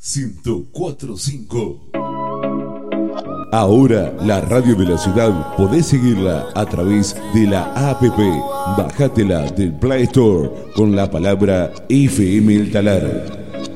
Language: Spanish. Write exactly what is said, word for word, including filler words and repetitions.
ciento cuatro punto cinco. Ahora la radio de la ciudad podés seguirla a través de la app. Bájatela del Play Store con la palabra F M El Talar.